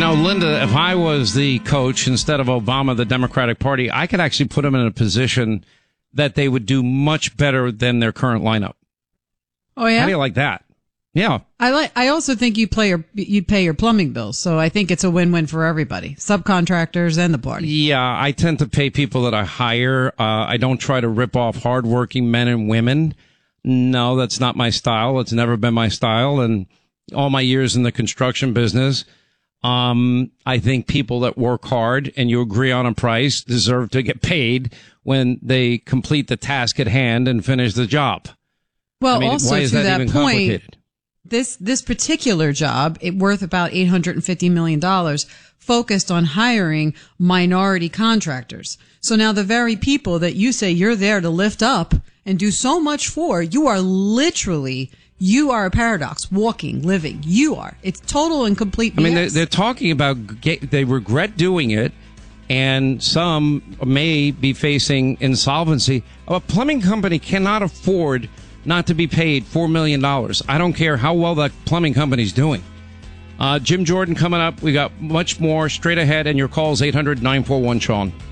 Linda, if I was the coach instead of Obama, the Democratic Party, I could actually put them in a position that they would do much better than their current lineup. Oh, yeah? How do you like that? Yeah. I also think you'd pay your plumbing bills. So I think it's a win-win for everybody, subcontractors and the party. Yeah, I tend to pay people that I hire. I don't try to rip off hardworking men and women. No, that's not my style. It's never been my style. And all my years in the construction business, I think people that work hard and you agree on a price deserve to get paid when they complete the task at hand and finish the job. Well, also why is to that even point, complicated? This particular job, worth about $850 million, focused on hiring minority contractors. So now the very people that you say you're there to lift up and do so much for, you are a paradox, walking, living. You are. It's total and complete BS. I mean, they're talking about they regret doing it, and some may be facing insolvency. A plumbing company cannot afford not to be paid $4 million. I don't care how well that plumbing company's doing. Jim Jordan coming up. We got much more straight ahead, and your calls 800-941-SEAN.